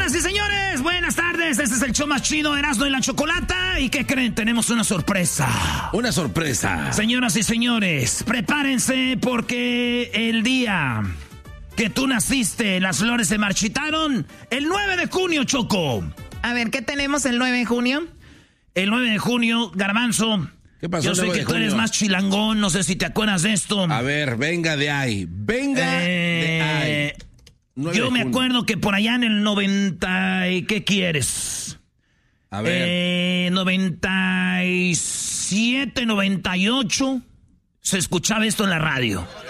Señoras y señores, buenas tardes. Este es el show más chido, Erasmo y la Chocolata. ¿Y qué creen? Tenemos una sorpresa. Una sorpresa. Señoras y señores, prepárense porque el día que tú naciste, las flores se marchitaron. El 9 de junio, Choco. A ver, ¿qué tenemos el 9 de junio? El 9 de junio, Garbanzo. ¿Qué pasó? Yo sé que tú eres más chilangón, no sé si te acuerdas de esto. A ver, venga de ahí. Venga de ahí. Yo me acuerdo que por allá en el 90... ¿y qué quieres? A ver. 97, 98... se escuchaba esto en la radio.